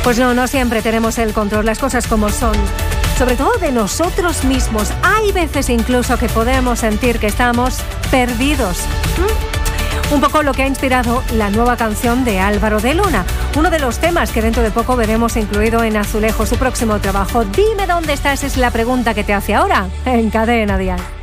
Pues no siempre tenemos el control, las cosas como son. Sobre todo de nosotros mismos. Hay veces incluso que podemos sentir que estamos perdidos. Un poco lo que ha inspirado la nueva canción de Álvaro de Luna. Uno de los temas que dentro de poco veremos incluido en Azulejo, su próximo trabajo. Dime dónde estás, es la pregunta que te hace ahora en Cadena Dial.